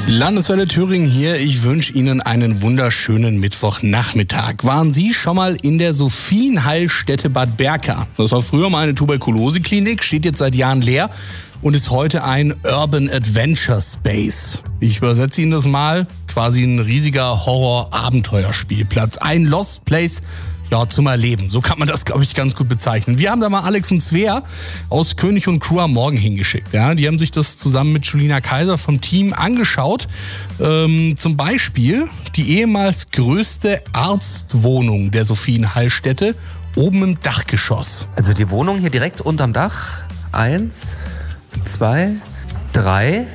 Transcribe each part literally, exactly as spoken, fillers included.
Landeswelle Thüringen hier. Ich wünsche Ihnen einen wunderschönen Mittwochnachmittag. Waren Sie schon mal in der Sophienheilstätte Bad Berka? Das war früher mal eine Tuberkuloseklinik, steht jetzt seit Jahren leer und ist heute ein Urban Adventure Space. Ich übersetze Ihnen das mal. Quasi ein riesiger Horror-Abenteuerspielplatz. Ein Lost Place, ja, zum Erleben. So kann man das, glaube ich, ganz gut bezeichnen. Wir haben da mal Alex und Svea aus König und Crew am Morgen hingeschickt. Ja, die haben sich das zusammen mit Julina Kaiser vom Team angeschaut. Ähm, zum Beispiel die ehemals größte Arztwohnung der Sophienheilstätte oben im Dachgeschoss. Also die Wohnung hier direkt unterm Dach. Eins, zwei, drei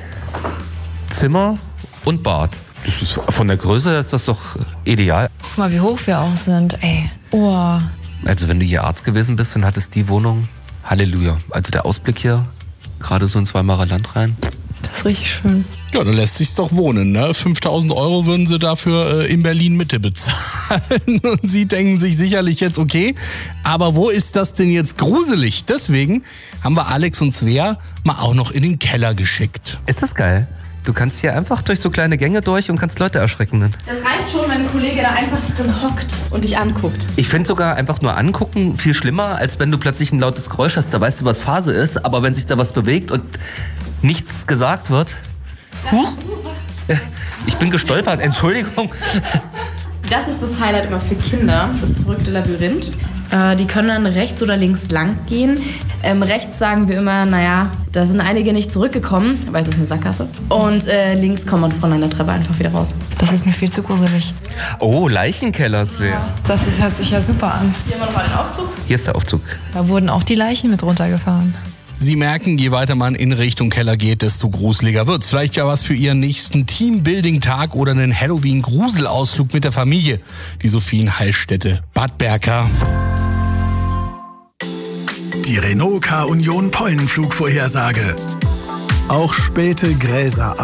Zimmer und Bad. Das ist, von der Größe ist das doch ideal. Guck mal, wie hoch wir auch sind, ey. Oh. Also wenn du hier Arzt gewesen bist und hattest die Wohnung, Halleluja. Also der Ausblick hier, gerade so ins Weimarer Land rein. Das ist richtig schön. Ja, da lässt sich's doch wohnen, ne? fünftausend Euro würden sie dafür äh, in Berlin-Mitte bezahlen. Und Sie denken sich sicherlich jetzt, okay, aber wo ist das denn jetzt gruselig? Deswegen haben wir Alex und Svea mal auch noch in den Keller geschickt. Ist das geil? Du kannst hier einfach durch so kleine Gänge durch und kannst Leute erschrecken. Das reicht schon, wenn ein Kollege da einfach drin hockt und dich anguckt. Ich finde sogar einfach nur angucken viel schlimmer, als wenn du plötzlich ein lautes Geräusch hast. Da weißt du, was Phase ist. Aber wenn sich da was bewegt und nichts gesagt wird... Huch! Ich bin gestolpert, Entschuldigung. Das ist das Highlight immer für Kinder, das verrückte Labyrinth. Äh, die können dann rechts oder links lang gehen. Ähm, rechts sagen wir immer, naja, da sind einige nicht zurückgekommen, weil es ist eine Sackgasse. Und äh, links kommt man von einer Treppe einfach wieder raus. Das ist mir viel zu gruselig. Oh, Leichenkeller, Svea. Das ist, hört sich ja super an. Hier haben wir nochmal den Aufzug. Hier ist der Aufzug. Da wurden auch die Leichen mit runtergefahren. Sie merken, je weiter man in Richtung Keller geht, desto gruseliger wird's. Vielleicht ja was für Ihren nächsten Teambuilding-Tag oder einen Halloween-Gruselausflug mit der Familie. Die Sophienheilstätte Bad Berka. Die Renault K-Union Pollenflugvorhersage. Auch späte Gräser